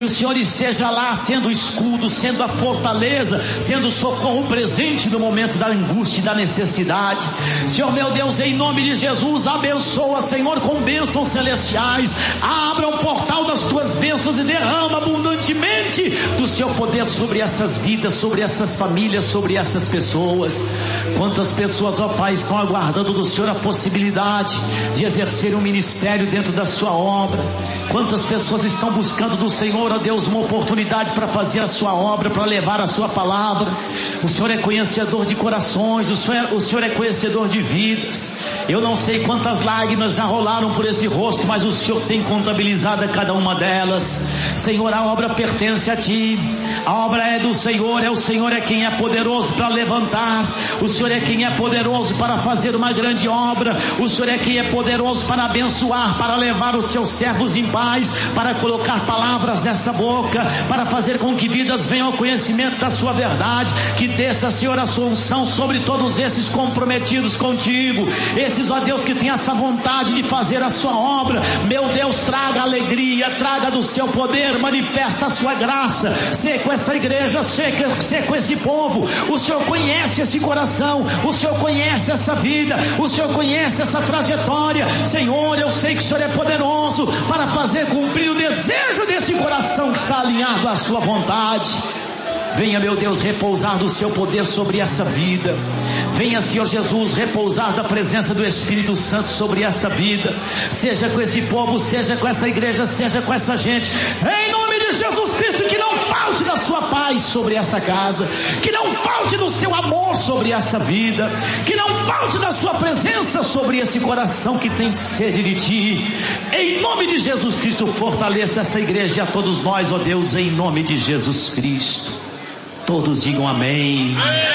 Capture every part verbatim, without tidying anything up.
O Senhor esteja lá sendo o escudo, sendo a fortaleza, sendo o socorro presente no momento da angústia e da necessidade. Senhor meu Deus, em nome de Jesus, abençoa, Senhor, com bênçãos celestiais. Abra o portal das tuas bênçãos e derrama abundantemente do seu poder sobre essas vidas, sobre essas famílias, sobre essas pessoas. Quantas pessoas, ó Pai, estão aguardando do Senhor a possibilidade de exercer um ministério dentro da sua obra. Quantas pessoas estão buscando do Senhor, ó Deus, uma oportunidade para fazer a sua obra, para levar a sua palavra. O Senhor é conhecedor de corações, o Senhor, é, o Senhor é conhecedor de vidas. Eu não sei quantas lágrimas já rolaram por esse rosto, mas o Senhor tem contabilizado a cada uma delas. Senhor, a obra pertence a Ti, a obra é do Senhor, é o Senhor é quem é poderoso para levantar, o Senhor é quem é poderoso para fazer uma grande obra, o Senhor é quem é poderoso para abençoar, para levar os seus servos em paz, para colocar palavras nessa boca, para fazer com que vidas venham ao conhecimento da sua verdade. Que desça, Senhor, a sua unção sobre todos esses comprometidos contigo, esses, ó Deus, que tem essa vontade de fazer a sua obra. Meu Deus, traga alegria, traga do seu poder, manifesta a sua graça, ser com essa igreja, ser, ser com esse povo. O Senhor conhece esse coração, o Senhor conhece essa vida, o Senhor conhece essa trajetória. Senhor, eu sei que o Senhor é poderoso para fazer cumprir o desejo desse coração que está alinhado à sua vontade. Venha, meu Deus, repousar do seu poder sobre essa vida. Venha, Senhor Jesus, repousar da presença do Espírito Santo sobre essa vida. Seja com esse povo, seja com essa igreja, seja com essa gente. Em nome de Jesus Cristo, que não falte da sua paz sobre essa casa, que não falte do seu amor sobre essa vida, que não falte da sua presença sobre esse coração que tem sede de Ti. Em nome de Jesus Cristo, fortaleça essa igreja e a todos nós, ó Deus, em nome de Jesus Cristo. Todos digam amém.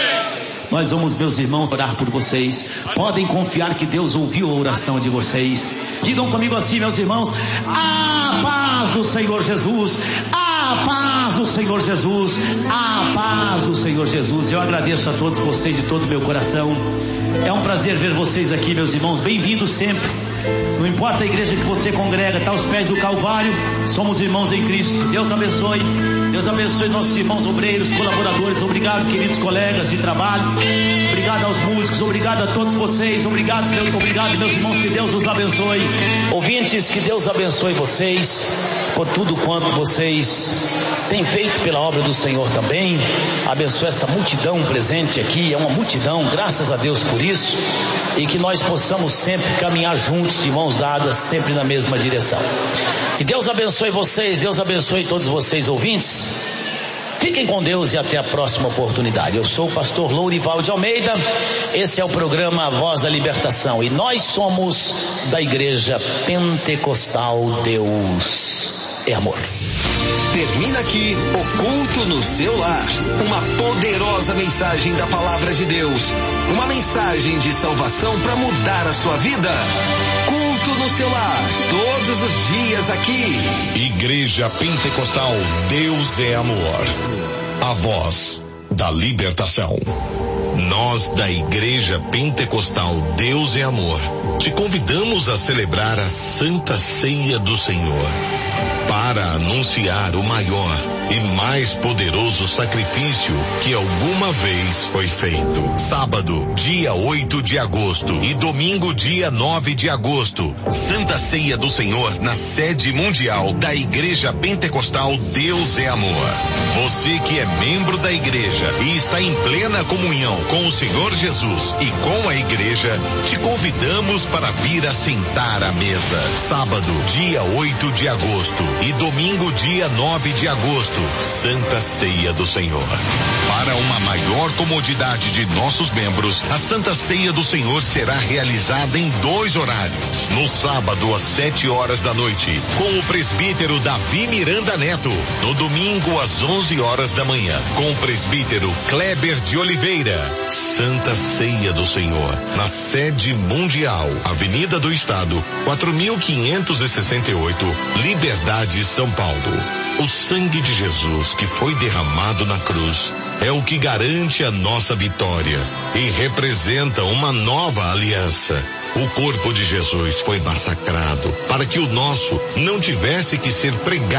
Nós vamos, meus irmãos, orar por vocês. Podem confiar que Deus ouviu a oração de vocês. Digam comigo assim, meus irmãos: a paz do Senhor Jesus, a paz do Senhor Jesus, a paz do Senhor Jesus. Eu agradeço a todos vocês de todo o meu coração. É um prazer ver vocês aqui, meus irmãos. Bem-vindos sempre. Não importa a igreja que você congrega, está aos pés do Calvário, somos irmãos em Cristo. Deus abençoe, Deus abençoe nossos irmãos obreiros, colaboradores. Obrigado, queridos colegas de trabalho. Obrigado aos músicos, obrigado a todos vocês. Obrigado, meu, obrigado meus irmãos, que Deus os abençoe. Ouvintes, que Deus abençoe vocês por tudo quanto vocês têm feito pela obra do Senhor também. Abençoe essa multidão presente aqui, é uma multidão, graças a Deus por isso. E que nós possamos sempre caminhar juntos, de mãos dadas, sempre na mesma direção. Que Deus abençoe vocês, Deus abençoe todos vocês ouvintes. Fiquem com Deus e até a próxima oportunidade. Eu sou o pastor Lourival de Almeida. Esse é o programa Voz da Libertação e nós somos da Igreja Pentecostal Deus é Amor. Termina aqui o culto no seu lar. Uma poderosa mensagem da palavra de Deus. Uma mensagem de salvação para mudar a sua vida. Culto no seu lar, todos os dias aqui. Igreja Pentecostal Deus é Amor. A voz da libertação. Nós da Igreja Pentecostal Deus é Amor te convidamos a celebrar a Santa Ceia do Senhor para anunciar o maior e mais poderoso sacrifício que alguma vez foi feito. Sábado, dia oito de agosto e domingo, dia nove de agosto, Santa Ceia do Senhor na sede mundial da Igreja Pentecostal Deus é Amor. Você que é membro da igreja e está em plena comunhão com o Senhor Jesus e com a igreja, te convidamos para vir assentar à mesa. Sábado, dia oito de agosto e domingo, dia nove de agosto, Santa Ceia do Senhor. Para uma maior comodidade de nossos membros, a Santa Ceia do Senhor será realizada em dois horários. No sábado, às sete horas da noite, com o presbítero Davi Miranda Neto. No domingo, às onze horas da manhã, com o presbítero Kleber de Oliveira. Santa Ceia do Senhor, na sede mundial, Avenida do Estado, quatro mil quinhentos e sessenta e oito, Liberdade, São Paulo. O sangue de Jesus que foi derramado na cruz é o que garante a nossa vitória e representa uma nova aliança. O corpo de Jesus foi massacrado para que o nosso não tivesse que ser pregado